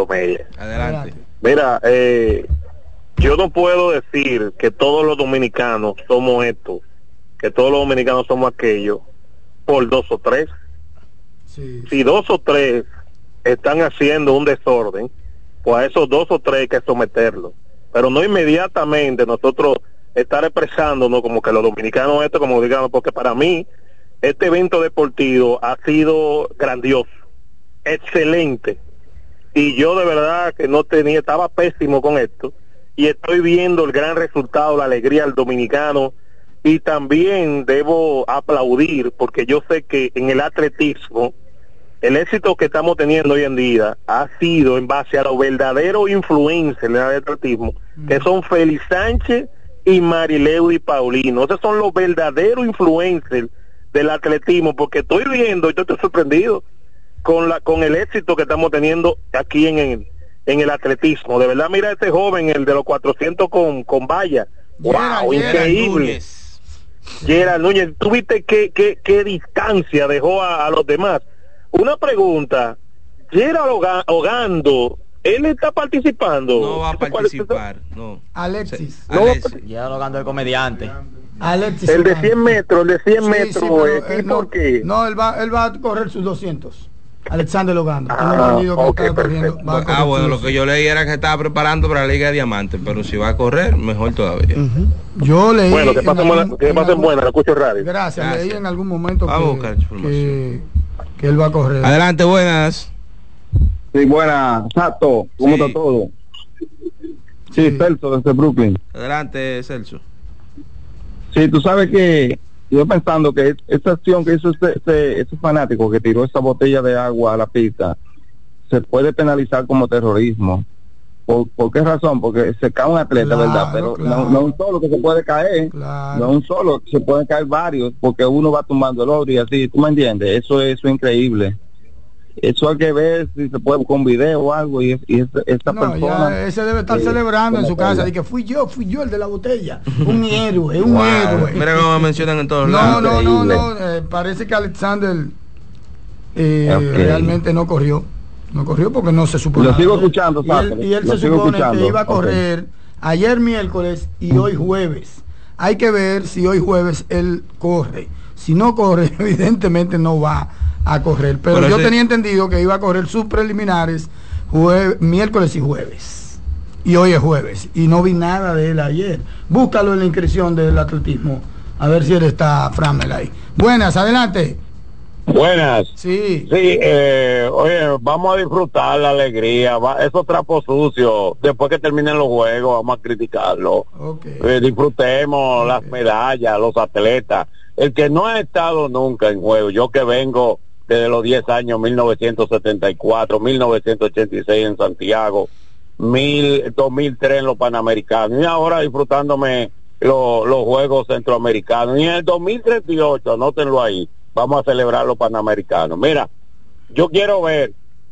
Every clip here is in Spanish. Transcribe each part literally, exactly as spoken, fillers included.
Carlos Mella. Adelante. Mira, eh, yo no puedo decir que todos los dominicanos somos esto, que todos los dominicanos somos aquello, por dos o tres. Sí. Si dos o tres están haciendo un desorden, pues a esos dos o tres hay que someterlos. Pero no inmediatamente nosotros estar expresándonos como que los dominicanos esto, como digamos, porque para mí este evento deportivo ha sido grandioso, excelente, y yo de verdad que no tenía, estaba pésimo con esto, y estoy viendo el gran resultado, la alegría del dominicano, y también debo aplaudir, porque yo sé que en el atletismo, el éxito que estamos teniendo hoy en día ha sido en base a los verdaderos influencers del atletismo, mm. que son Félix Sánchez y Marileudy Paulino. Esos son los verdaderos influencers del atletismo, porque estoy viendo, yo estoy sorprendido con la con el éxito que estamos teniendo aquí en el, en el atletismo. De verdad, mira a este joven, el de los cuatrocientos con, con valla. ¡Wow! Gerard, Increíble. Gerard Núñez, ¿tú viste qué, qué, qué distancia dejó a, a los demás? Una pregunta, Gerard Ogando, ¿él está participando? No va a participar, no. Alexis. No, Alexis. Gerard Ogando es comediante. Alexis. El de cien metros, el de cien sí, metros, sí, pero, ¿y eh, no, por qué? No, él va, él va a correr sus doscientos. Alexander Ogando. Ah, que okay, corriendo, va a ah, bueno, lo que yo leí era que estaba preparando para la Liga de Diamantes, pero si va a correr, mejor todavía. Uh-huh. Yo leí. Bueno, que pasen buenas, que pasen buenas, escucho radio. Gracias, Gracias, leí en algún momento Vamos que, a buscar información. que, que él va a correr. Adelante, buenas. Sí, buenas, Sato, ¿cómo Sí. está todo? Sí, Sí. Celso, desde Brooklyn. Adelante, Celso. Sí, tú sabes que yo pensando que esta acción que hizo este, este, este fanático que tiró esa botella de agua a la pista se puede penalizar como terrorismo. ¿Por, por qué razón? Porque se cae un atleta, Claro, ¿verdad? Pero claro. no, no un solo que se puede caer, Claro. no un solo, se pueden caer varios, porque uno va tumbando el otro y así, ¿tú me entiendes? Eso, eso es increíble. Eso hay que ver si se puede con video o algo, y, y esta, esta No, persona... ya ese debe estar eh, celebrando en su como casa, tal. de que fui yo, fui yo el de la botella. Un héroe, un Wow. héroe. Mira cómo me mencionan en todos No, lados. no, no, Increíble. no, eh, parece que Alexander eh, Okay. realmente no corrió. No corrió porque no se supone. Lo sigo escuchando, Y él, Sato, y él lo se sigo supone escuchando. que iba a Ok. correr ayer miércoles y hoy jueves. Hay que ver si hoy jueves él corre. Si no corre, evidentemente no va a correr. Pero, Pero yo ese- tenía entendido que iba a correr sus preliminares jue- miércoles y jueves. Y hoy es jueves. Y no vi nada de él ayer. Búscalo en la inscripción del atletismo. A ver si él está, Framel, ahí. Buenas, adelante. Buenas. Sí. Sí, eh, oye, vamos a disfrutar la alegría. Va, esos trapos sucios, después que terminen los juegos, vamos a criticarlo. Okay. Eh, disfrutemos Okay. las medallas, los atletas. El que no ha estado nunca en juego, yo que vengo desde los diez años, mil novecientos setenta y cuatro, mil novecientos ochenta y seis en Santiago, mil, dos mil tres en los Panamericanos, y ahora disfrutándome los, los Juegos Centroamericanos. Y en el dos mil treinta y ocho, anótenlo ahí, vamos a celebrar los Panamericanos. Mira, yo quiero ver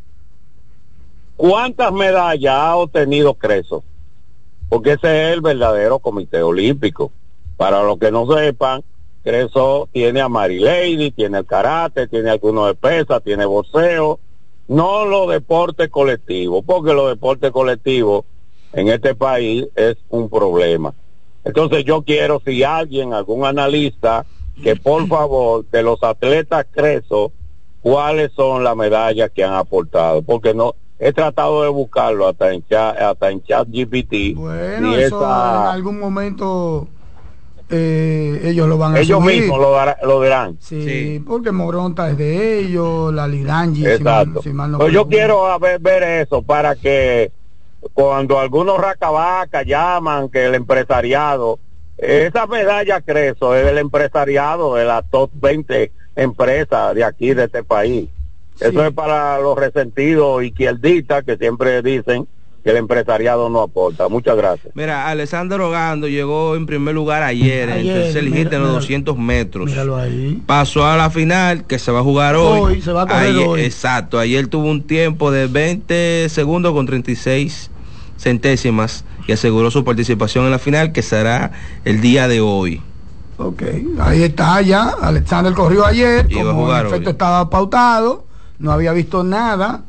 cuántas medallas ha obtenido Creso, porque ese es el verdadero Comité Olímpico. Para los que no sepan, Creso tiene a Marileudy, tiene el karate, tiene algunos de pesa, tiene boxeo, no los deportes colectivos, porque los deportes colectivos en este país es un problema. Entonces yo quiero, si alguien, algún analista, que por favor, de los atletas Creso, cuáles son las medallas que han aportado, porque no he tratado de buscarlo hasta en chat, hasta en chat G P T. Bueno, y eso esa, en algún momento eh, ellos lo van a ellos asumir. mismos lo, dará, lo dirán. Sí, Sí. porque Moronta es de ellos, la Lirangi. Exacto. Si mal, si mal no Pues yo recuerdo. quiero a ver, ver eso para que cuando algunos racabacas llaman que el empresariado, esa medalla Creso es del empresariado de las top veinte empresas de aquí, de este país. Sí. Eso es para los resentidos izquierdistas que siempre dicen que el empresariado no aporta. Muchas gracias. Mira, Alexander Ogando llegó en primer lugar ayer, en Ayer, el tercer hit mira- en los míralo. doscientos metros. Míralo ahí. Pasó a la final, que se va a jugar hoy. Hoy, se va a correr Ayer- hoy. Exacto, ayer tuvo un tiempo de veinte segundos con treinta y seis centésimas y aseguró su participación en la final, que será el día de hoy. Ok, ahí está ya. Alexander corrió ayer, Iba a como jugar en efecto hoy. estaba pautado, no había visto nada.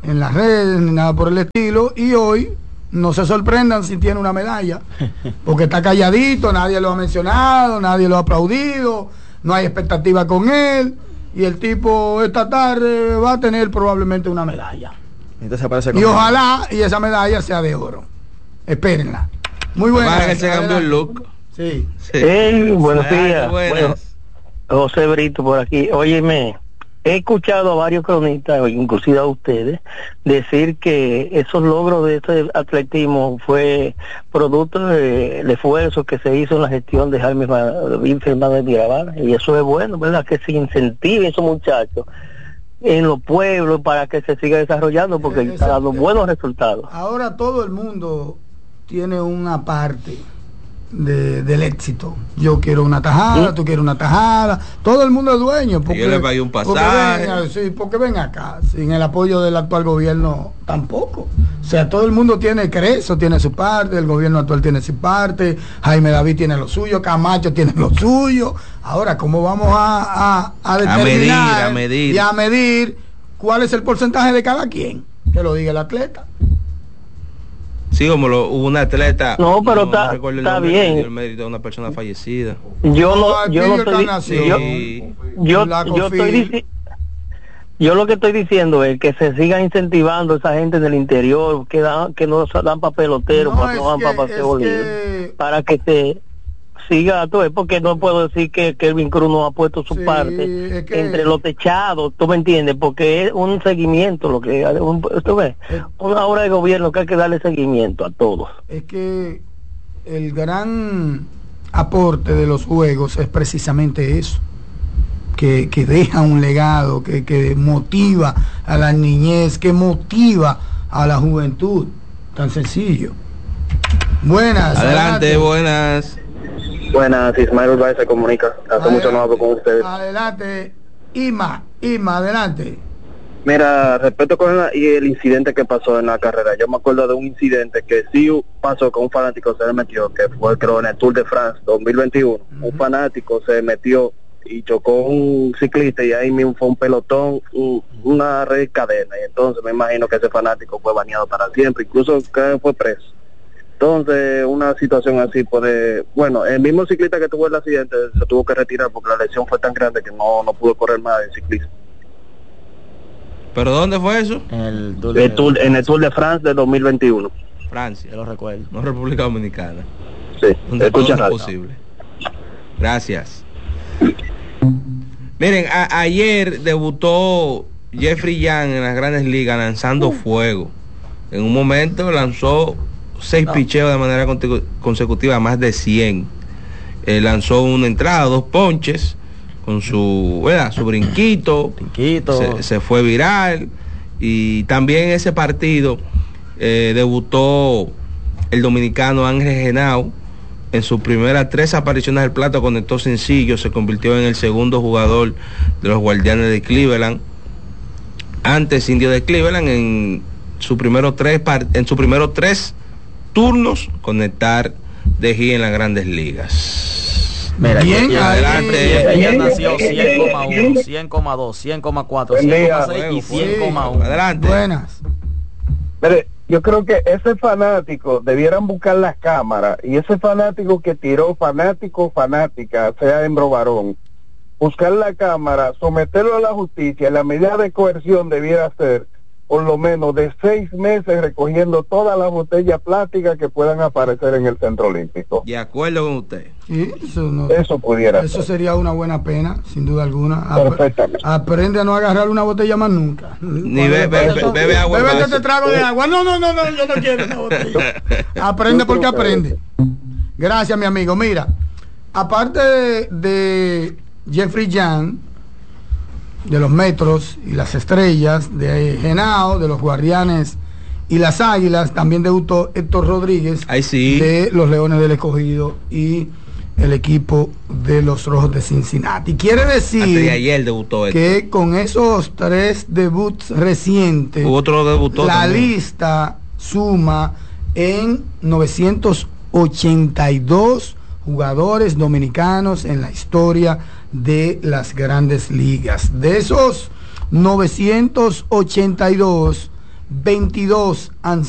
en las redes ni nada por el estilo, y hoy no se sorprendan si tiene una medalla, porque está calladito, nadie lo ha mencionado, nadie lo ha aplaudido, no hay expectativa con él, y el tipo esta tarde va a tener probablemente una medalla. Entonces aparece y ojalá y esa medalla sea de oro. Espérenla. Muy buena. Que se cambió el look. Sí. sí. Hey, buenos días. Bueno, José Brito por aquí. Óyeme, he escuchado a varios cronistas, inclusive a ustedes, decir que esos logros de este atletismo fue producto del esfuerzo que se hizo en la gestión de Jaime Fernández Mirabal, y eso es bueno, ¿verdad? Que se incentive a esos muchachos en los pueblos para que se siga desarrollando, porque eh, está dando buenos resultados. Ahora todo el mundo tiene una parte de, del éxito. Yo quiero una tajada, ¿sí? Tú quieres una tajada, todo el mundo es dueño. Porque, yo le pagué un pasaje. Porque ven, sí, porque ven acá, sin el apoyo del actual gobierno tampoco. O sea, todo el mundo tiene, Creso tiene su parte, el gobierno actual tiene su parte, Jaime David tiene lo suyo, Camacho tiene lo suyo. Ahora, ¿cómo vamos a, a, a determinar a medir, a medir. y a medir cuál es el porcentaje de cada quien? Que lo diga el atleta. Sí, como lo, hubo una atleta. No, pero está no está bien. El mérito de una persona fallecida. Yo no, yo no estoy diciendo. Yo, yo, yo estoy diciendo. Yo lo que estoy diciendo es que se siga incentivando a esa gente del interior que dan, que no dan para peloteros, no, para no dan para paseo libre, para que se siga todo, porque no puedo decir que Kelvin Cruz no ha puesto su sí, parte es que entre los techados, tú me entiendes, porque es un seguimiento lo que un, ¿tú ves? Es, una obra de gobierno que hay que darle seguimiento a todos. Es que el gran aporte de los juegos es precisamente eso, que, que deja un legado, que, que motiva a la niñez, que motiva a la juventud, tan sencillo. Buenas. Adelante, adelante. buenas. Buenas, Ismael Urbay se comunica. Hace adelante, mucho no hablo con ustedes. Adelante, Ima, Ima, adelante. Mira, respecto con el, y el incidente que pasó en la carrera, yo me acuerdo de un incidente que sí pasó con un fanático se le metió, que fue creo en el Tour de France dos mil veintiuno. Uh-huh. Un fanático se metió y chocó un ciclista y ahí mismo fue un pelotón, un, una red cadena, y entonces me imagino que ese fanático fue baneado para siempre, incluso que fue preso. Entonces, una situación así puede... Bueno, el mismo ciclista que tuvo el accidente se tuvo que retirar porque la lesión fue tan grande que no, no pudo correr más el ciclista. ¿Pero dónde fue eso? En el Tour de, el tour, en el Tour de France de dos mil veintiuno. Francia. Yo lo recuerdo. No República Dominicana. Sí, donde escucha todo es posible. Gracias. Miren, a, ayer debutó Jeffrey Young en las Grandes Ligas lanzando uh. fuego. En un momento lanzó seis no. picheos de manera consecutiva, más de cien. Eh, lanzó una entrada, dos ponches, con su, ¿verdad? su brinquito. brinquito. Se, se fue viral. Y también en ese partido eh, debutó el dominicano Ángel Genao. En sus primeras tres apariciones del plato conectó sencillo, se convirtió en el segundo jugador de los Guardianes de Cleveland. Antes Indio de Cleveland en sus primeros tres en sus primeros tres turnos conectar de G en las Grandes Ligas. Mira, bien, y adelante. Ella nació cien coma uno, cien coma dos, cien coma cuatro, cien coma seis y cien coma uno. Adelante. Buenas. Mire, yo creo que ese fanático debieran buscar las cámaras y ese fanático que tiró, fanático o fanática, sea hembra o varón, buscar la cámara, someterlo a la justicia. La medida de coerción debiera ser por lo menos de seis meses recogiendo todas las botellas plásticas que puedan aparecer en el Centro Olímpico. De acuerdo con usted. Sí, eso, no, eso pudiera Eso ser. sería una buena pena, sin duda alguna. Perfectamente. Aprende a no agarrar una botella más nunca. Ni bebe, bebe, bebe agua. Bebe este trago de agua. No, no, no, no, yo no quiero una botella. Aprende porque aprende. Gracias, mi amigo. Mira, aparte de, de Jeffrey Young, de los Metros y las Estrellas, de Genao, de los Guardianes y las Águilas, también debutó Héctor Rodríguez, Ay, sí. de los Leones del Escogido y el equipo de los Rojos de Cincinnati. Quiere decir de ayer debutó que con esos tres debuts recientes, otro debutó la también. lista suma en novecientos ochenta y dos jugadores dominicanos en la historia de las Grandes Ligas. De esos novecientos ochenta y dos, veintidós han